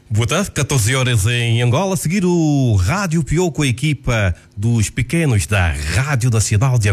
Boa tarde, 14 horas em Angola. A seguir o Rádio Piou com a equipa dos pequenos da Rádio Nacional de Angola.